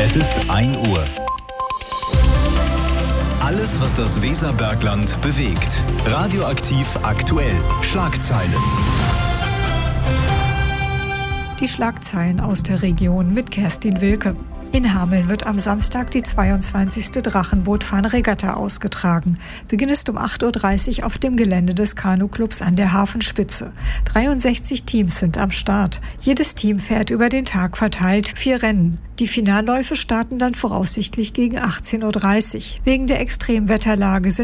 Es ist 1 Uhr. Alles, was das Weserbergland bewegt. Radioaktiv aktuell. Schlagzeilen. Die Schlagzeilen aus der Region mit Kerstin Wilke. In Hameln wird am Samstag die 22. Drachenbootfahren-Regatta ausgetragen. Beginn ist um 8.30 Uhr auf dem Gelände des Kanuclubs an der Hafenspitze. 63 Teams sind am Start. Jedes Team fährt über den Tag verteilt 4 Rennen. Die Finalläufe starten dann voraussichtlich gegen 18.30 Uhr. Wegen der Extremwetterlage sind